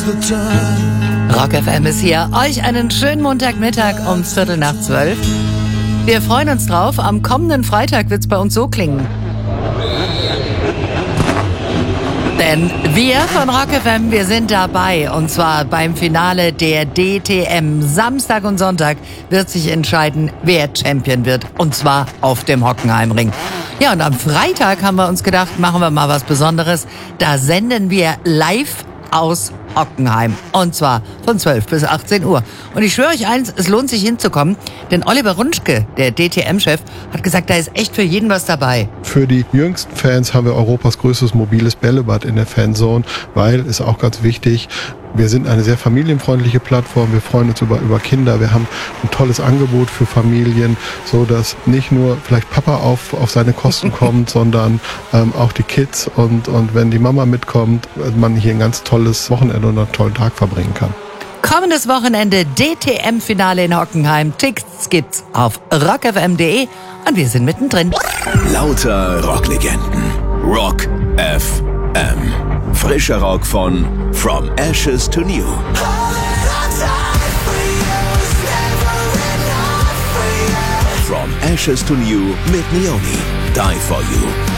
Rock FM ist hier. Euch einen schönen Montagmittag um 11:45. Wir freuen uns drauf. Am kommenden Freitag wird's bei uns so klingen. Denn wir von Rock FM, wir sind dabei. Und zwar beim Finale der DTM. Samstag und Sonntag wird sich entscheiden, wer Champion wird. Und zwar auf dem Hockenheimring. Ja, und am Freitag haben wir uns gedacht, machen wir mal was Besonderes. Da senden wir live aus Hockenheim. Und zwar von 12 bis 18 Uhr. Und ich schwöre euch eins, es lohnt sich hinzukommen. Denn Oliver Runschke, der DTM-Chef, hat gesagt, da ist echt für jeden was dabei. Für die jüngsten Fans haben wir Europas größtes mobiles Bällebad in der Fanzone, weil, ist auch ganz wichtig, wir sind eine sehr familienfreundliche Plattform. Wir freuen uns über Kinder. Wir haben ein tolles Angebot für Familien, so dass nicht nur vielleicht Papa auf seine Kosten kommt, sondern auch die Kids. Und wenn die Mama mitkommt, man hier ein ganz tolles Wochenende und einen tollen Tag verbringen kann. Kommendes Wochenende DTM-Finale in Hockenheim. Tickets gibt's auf rockfm.de und wir sind mittendrin. Lauter Rocklegenden. Rock FM. Frischer Rock von From Ashes to New. From Ashes to New mit Leone. Die for You.